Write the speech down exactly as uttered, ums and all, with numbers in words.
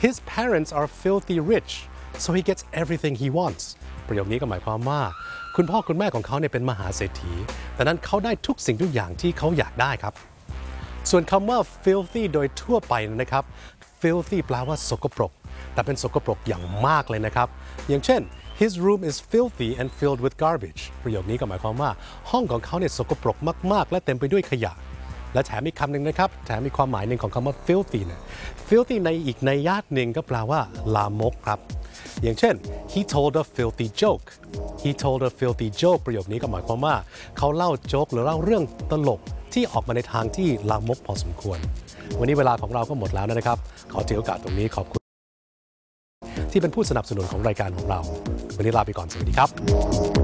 his parents are filthy rich so he gets everything he wants ประโยคนี้ก็หมายความว่าคุณพ่อคุณแม่ของเขาเนี่ยเป็นมหาเศรษฐีดังนั้นเขาได้ทุกสิ่งทุกอย่างที่เขาอยากได้ครับส่วนคำว่า filthy โดยทั่วไปนะครับ filthy แปลว่าสกปรกแต่เป็นสกปรกอย่างมากเลยนะครับอย่างเช่น his room is filthy and filled with garbage ประโยคนี้ก็หมายความว่าห้องของเขาเนี่ยสกปรกมากๆและเต็มไปด้วยขยะและแถมอีกคำหนึ่งนะครับแถมมีความหมายหนึ่งของคำว่า filthy เนี่ย filthy ในอีกในญาติหนึ่งก็แปลว่าลามกครับอย่างเช่น he told a filthy joke he told a filthy joke ประโยคนี้ก็หมายความว่าเขาเล่าโจ๊กหรือเล่าเรื่องตลกที่ออกมาในทางที่ลามกพอสมควรวันนี้เวลาของเราก็หมดแล้วนะครับขอถือโอกาสตรงนี้ขอบคุณที่เป็นผู้สนับสนุนของรายการของเราวันนี้ลาไปก่อนสวัสดีครับ